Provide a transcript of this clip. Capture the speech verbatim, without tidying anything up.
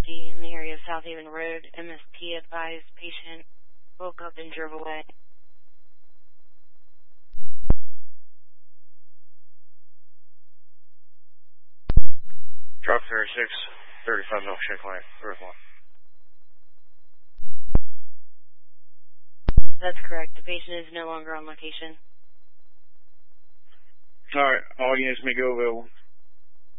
fifty in the area of South Haven Road. M S P advised patient woke up and drove away. Drop thirty-six, thirty-five milkshake line, Earth one. That's correct. The patient is no longer on location. Alright, all units may go available.